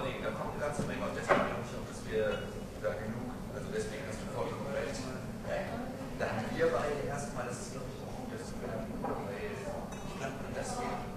beschleunigen, da kommt eine ganze Menge und deswegen glaube ich auch, dass wir da genug, also deswegen hast du vollkommen recht. Da haben wir beide erstmal, das ist glaube ich auch gut, dass du gehabt hast, weil ich glaube, deswegen